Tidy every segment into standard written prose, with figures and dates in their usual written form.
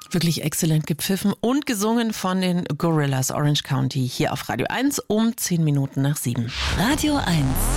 Wirklich exzellent gepfiffen und gesungen von den Gorillaz, Orange County, hier auf Radio 1 um 7:10. Radio 1,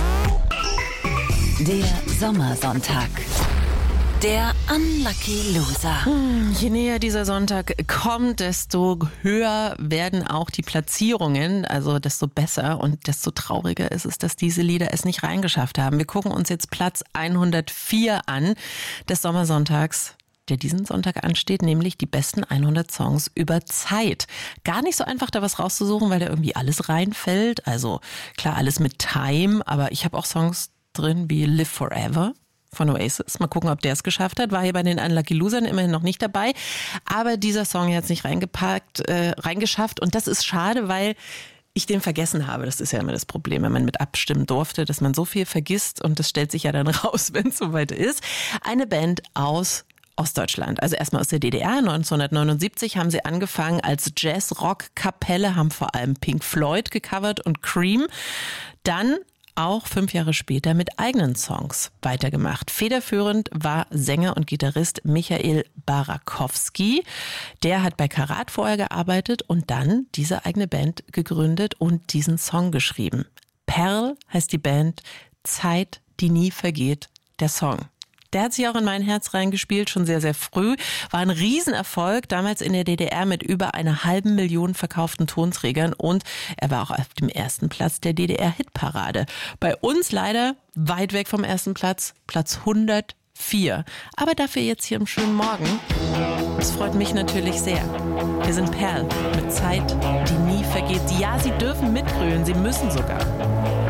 der Sommersonntag. Der Unlucky Loser. Je näher dieser Sonntag kommt, desto höher werden auch die Platzierungen, also desto besser und desto trauriger ist es, dass diese Lieder es nicht reingeschafft haben. Wir gucken uns jetzt Platz 104 an des Sommersonntags, der diesen Sonntag ansteht, nämlich die besten 100 Songs über Zeit. Gar nicht so einfach, da was rauszusuchen, weil da irgendwie alles reinfällt. Also klar, alles mit Time, aber ich habe auch Songs drin wie Live Forever von Oasis. Mal gucken, ob der es geschafft hat. War hier bei den Unlucky Losern immerhin noch nicht dabei. Aber dieser Song hat es nicht reingeschafft. Und das ist schade, weil ich den vergessen habe. Das ist ja immer das Problem, wenn man mit abstimmen durfte, dass man so viel vergisst. Und das stellt sich ja dann raus, wenn es soweit ist. Eine Band aus Ostdeutschland, also erstmal aus der DDR. 1979 haben sie angefangen als Jazz-Rock-Kapelle, haben vor allem Pink Floyd gecovert und Cream. Dann auch 5 Jahre später mit eigenen Songs weitergemacht. Federführend war Sänger und Gitarrist Michael Barakowski. Der hat bei Karat vorher gearbeitet und dann diese eigene Band gegründet und diesen Song geschrieben. Perl heißt die Band, Zeit, die nie vergeht, der Song. Der hat sich auch in mein Herz reingespielt, schon sehr, sehr früh. War ein Riesenerfolg, damals in der DDR mit über 500.000 verkauften Tonträgern. Und er war auch auf dem ersten Platz der DDR-Hitparade. Bei uns leider weit weg vom ersten Platz, Platz 104. Aber dafür jetzt hier im schönen Morgen. Das freut mich natürlich sehr. Wir sind Perl mit Zeit, die nie vergeht. Ja, Sie dürfen mitgrölen, Sie müssen sogar.